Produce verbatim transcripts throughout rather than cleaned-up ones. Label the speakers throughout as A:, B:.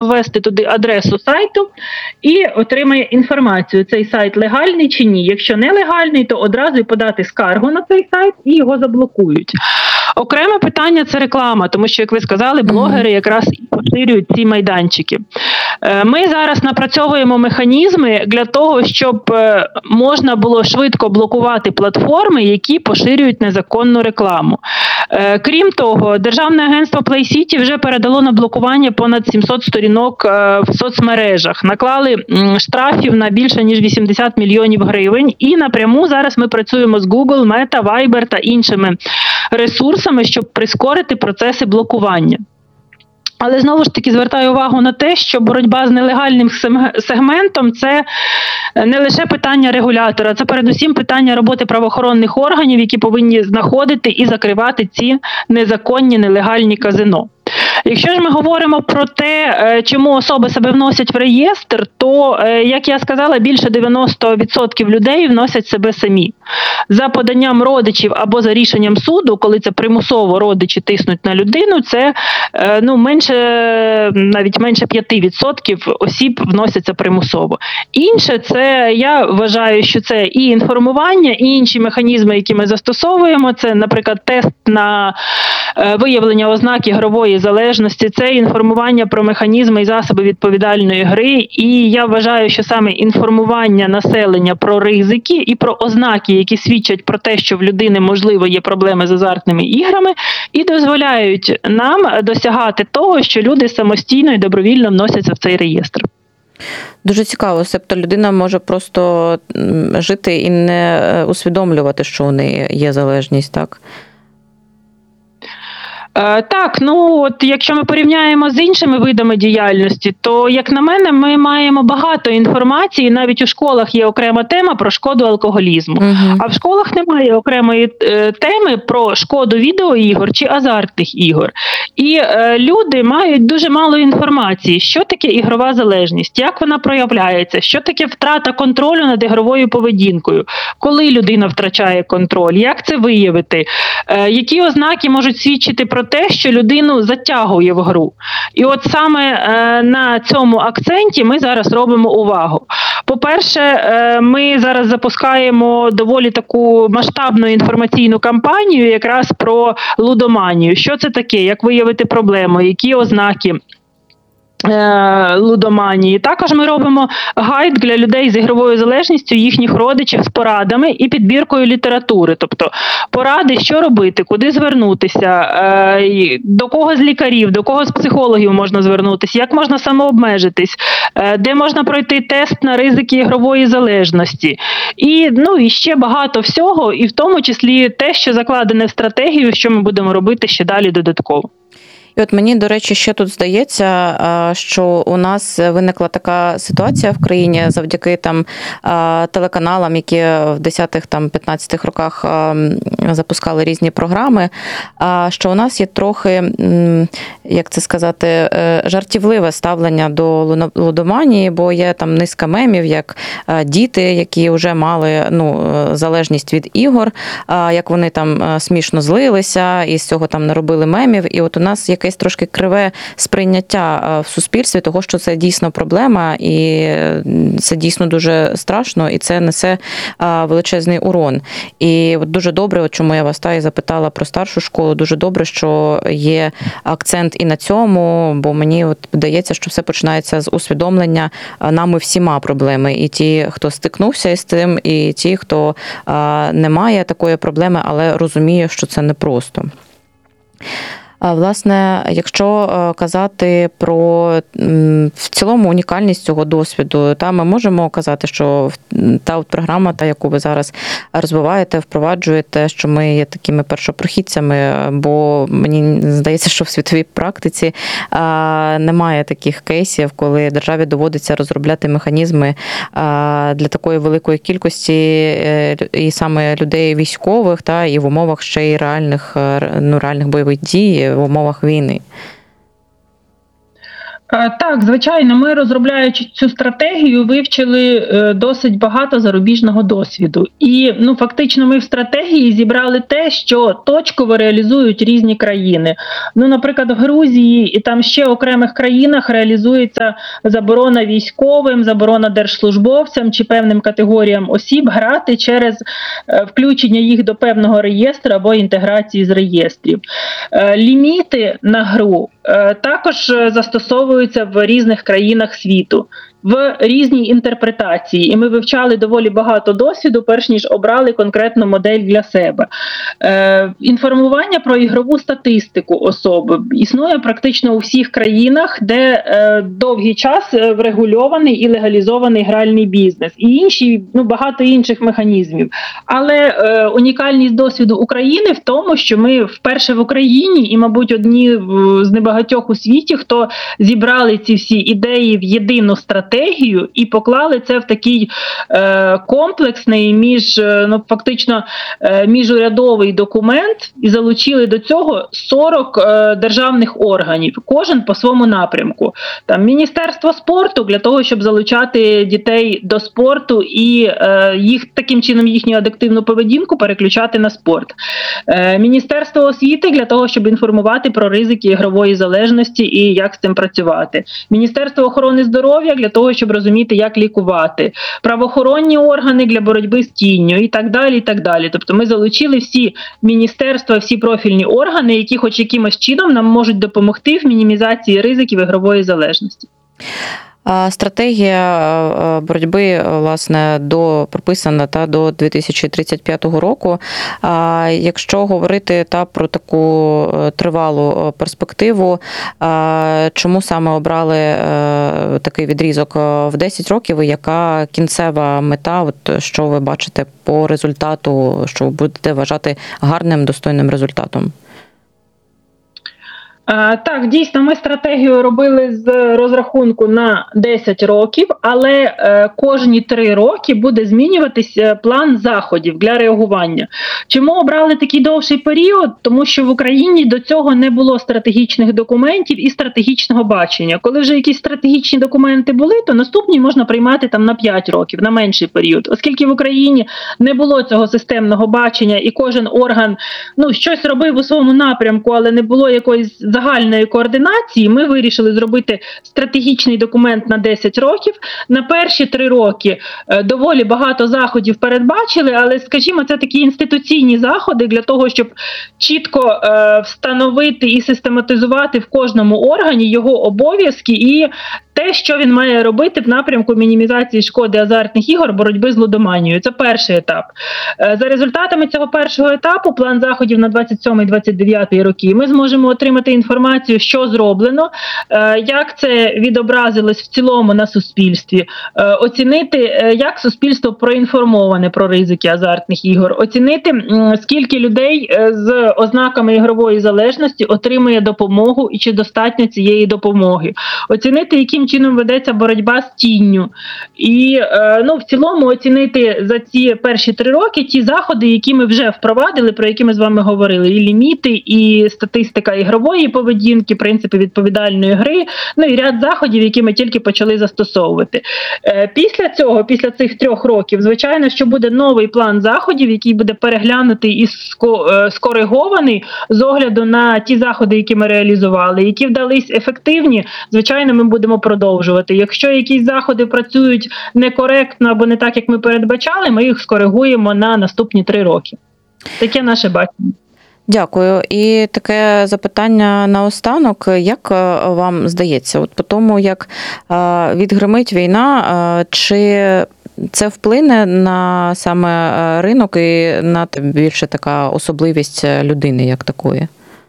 A: ввести туди адресу сайту і отримає інформацію, цей сайт легальний чи ні. Якщо нелегальний, то одразу й подати скаргу на цей сайт і його заблокують. Окреме питання – це реклама, тому що, як ви сказали, блогери якраз і поширюють ці майданчики. Ми зараз напрацьовуємо механізми для того, щоб можна було швидко блокувати платформи, які поширюють незаконну рекламу. Крім того, Державне агентство Play City вже передало на блокування понад сімсот сторінок в соцмережах. Наклали штрафів на більше, ніж вісімдесят мільйонів гривень. І напряму зараз ми працюємо з Google, Meta, Viber та іншими ресурсами, щоб прискорити процеси блокування. Але знову ж таки звертаю увагу на те, що боротьба з нелегальним сегментом – це не лише питання регулятора, це передусім питання роботи правоохоронних органів, які повинні знаходити і закривати ці незаконні нелегальні казино. Якщо ж ми говоримо про те, чому особи себе вносять в реєстр, то, як я сказала, більше дев'яносто відсотків людей вносять себе самі. За поданням родичів або за рішенням суду, коли це примусово родичі тиснуть на людину, це ну, менше, навіть менше п'ять відсотків осіб вносяться примусово. Інше, це, я вважаю, що це і інформування, і інші механізми, які ми застосовуємо. Це, наприклад, тест на виявлення ознак ігрової залежності, це інформування про механізми і засоби відповідальної гри. І я вважаю, що саме інформування населення про ризики і про ознаки, які свідчать про те, що в людини, можливо, є проблеми з азартними іграми, і дозволяють нам досягати того, що люди самостійно і добровільно вносяться в цей реєстр.
B: Дуже цікаво, тобто людина може просто жити і не усвідомлювати, що у неї є залежність, так?
A: Так, ну от якщо ми порівняємо з іншими видами діяльності, то, як на мене, ми маємо багато інформації, навіть у школах є окрема тема про шкоду алкоголізму, uh-huh. а в школах немає окремої е, теми про шкоду відеоігор чи азартних ігор. І е, люди мають дуже мало інформації, що таке ігрова залежність, як вона проявляється, що таке втрата контролю над ігровою поведінкою, коли людина втрачає контроль, як це виявити, е, які ознаки можуть свідчити про те, що людину затягує в гру. І от саме е, на цьому акценті ми зараз робимо увагу. По-перше, е, ми зараз запускаємо доволі таку масштабну інформаційну кампанію якраз про лудоманію. Що це таке, як виявити проблему, які ознаки лудоманії. Також ми робимо гайд для людей з ігровою залежністю, їхніх родичів з порадами і підбіркою літератури. Тобто поради, що робити, куди звернутися, до кого з лікарів, до кого з психологів можна звернутися, як можна самообмежитись, де можна пройти тест на ризики ігрової залежності. І, ну, і ще багато всього, і в тому числі те, що закладене в стратегію, що ми будемо робити ще далі додатково.
B: І от мені, до речі, ще тут здається, що у нас виникла така ситуація в країні завдяки там телеканалам, які в десятих-п'ятнадцятих роках запускали різні програми, що у нас є трохи, як це сказати, жартівливе ставлення до лудоманії, бо є там низка мемів, як діти, які вже мали, ну, залежність від ігор, як вони там смішно злилися і з цього там наробили мемів. І от у нас якесь трошки криве сприйняття в суспільстві того, що це дійсно проблема, і це дійсно дуже страшно, і це несе величезний урон. І от дуже добре, от чому я вас та і запитала про старшу школу, дуже добре, що є акцент і на цьому, бо мені от здається, що все починається з усвідомлення нами всіма проблеми. І ті, хто стикнувся із тим, і ті, хто не має такої проблеми, але розуміє, що це непросто. Власне, якщо казати про в цілому унікальність цього досвіду, та ми можемо казати, що та от програма, та яку ви зараз розвиваєте, впроваджуєте, що ми є такими першопрохідцями, бо мені здається, що в світовій практиці немає таких кейсів, коли державі доводиться розробляти механізми для такої великої кількості і саме людей військових, та і в умовах ще й реальних, ну, реальних бойових дій, в умовах війни.
A: Так, звичайно, ми, розробляючи цю стратегію, вивчили досить багато зарубіжного досвіду. І ну, фактично ми в стратегії зібрали те, що точково реалізують різні країни. Ну, наприклад, в Грузії і там ще окремих країнах реалізується заборона військовим, заборона держслужбовцям чи певним категоріям осіб грати через включення їх до певного реєстру або інтеграції з реєстрів. Ліміти на гру також застосовуються в різних країнах світу в різній інтерпретації, і ми вивчали доволі багато досвіду, перш ніж обрали конкретну модель для себе. Е, інформування про ігрову статистику особи існує практично у всіх країнах, де е, довгий час врегульований і легалізований гральний бізнес, і інші, ну, багато інших механізмів. Але е, унікальність досвіду України в тому, що ми вперше в Україні, і, мабуть, одні з небагатьох у світі, хто зібрали ці всі ідеї в єдину стратегію, стратегію і поклали це в такий е, комплексний, між, ну, фактично е, міжурядовий документ і залучили до цього сорок е, державних органів, кожен по своєму напрямку. Там Міністерство спорту для того, щоб залучати дітей до спорту і е, їх таким чином їхню адиктивну поведінку переключати на спорт. Е, Міністерство освіти для того, щоб інформувати про ризики ігрової залежності і як з цим працювати. Міністерство охорони здоров'я для того, щоб розуміти, як лікувати, правоохоронні органи для боротьби з тінню і так далі, і так далі. Тобто ми залучили всі міністерства, всі профільні органи, які хоч якимось чином нам можуть допомогти в мінімізації ризиків ігрової залежності.
B: Стратегія боротьби, власне, до прописана та до дві тисячі тридцять п'ятого року. Якщо говорити та про таку тривалу перспективу, чому саме обрали такий відрізок в десять років і яка кінцева мета, от що ви бачите по результату, що ви будете вважати гарним, достойним результатом?
A: Так, дійсно, ми стратегію робили з розрахунку на десять років, але кожні три роки буде змінюватися план заходів для реагування. Чому обрали такий довший період? Тому що в Україні до цього не було стратегічних документів і стратегічного бачення. Коли вже якісь стратегічні документи були, то наступні можна приймати там на п'ять років, на менший період. Оскільки в Україні не було цього системного бачення і кожен орган, ну, щось робив у своєму напрямку, але не було якоїсь загальної координації, ми вирішили зробити стратегічний документ на десять років. На перші три роки доволі багато заходів передбачили, але, скажімо, це такі інституційні заходи для того, щоб чітко е, встановити і систематизувати в кожному органі його обов'язки і те, що він має робити в напрямку мінімізації шкоди азартних ігор, боротьби з лудоманією. Це перший етап. За результатами цього першого етапу, план заходів на двадцять сьомий - двадцять дев'ятий роки, ми зможемо отримати інформацію, що зроблено, як це відобразилось в цілому на суспільстві, оцінити, як суспільство проінформоване про ризики азартних ігор, оцінити, скільки людей з ознаками ігрової залежності отримує допомогу і чи достатньо цієї допомоги, оцінити, яким чином ведеться боротьба з тінню. І, ну, в цілому оцінити за ці перші три роки ті заходи, які ми вже впровадили, про які ми з вами говорили. І ліміти, і статистика ігрової поведінки, принципи відповідальної гри, ну і ряд заходів, які ми тільки почали застосовувати. Після цього, після цих трьох років, звичайно, що буде новий план заходів, який буде переглянутий і скоригований з огляду на ті заходи, які ми реалізували, які вдались ефективні, звичайно, ми будемо продовжувати. Якщо якісь заходи працюють некоректно або не так, як ми передбачали, ми їх скоригуємо на наступні три роки. Таке наше бачення.
B: Дякую. І таке запитання наостанок. Як вам здається, от по тому, як відгримить війна, чи це вплине на саме ринок і на більше така особливість людини як такої?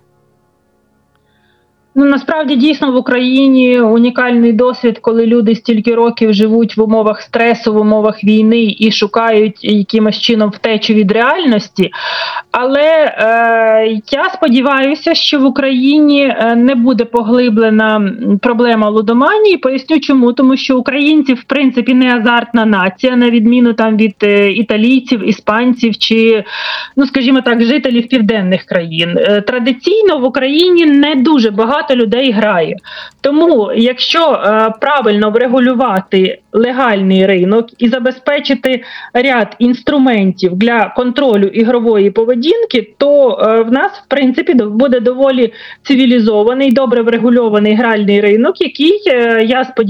A: Ну, насправді, дійсно, в Україні унікальний досвід, коли люди стільки років живуть в умовах стресу, в умовах війни і шукають якимось чином втечу від реальності. Але е, я сподіваюся, що в Україні не буде поглиблена проблема лудоманії. Поясню чому. Тому що українці, в принципі, не азартна нація, на відміну там від е, італійців, іспанців чи, ну, скажімо так, жителів південних країн. Е, традиційно в Україні не дуже багато багато людей грає. Тому, якщо е, правильно врегулювати легальний ринок і забезпечити ряд інструментів для контролю ігрової поведінки, то е, в нас, в принципі, буде доволі цивілізований, добре врегульований гральний ринок, який, е, я сподіваюся,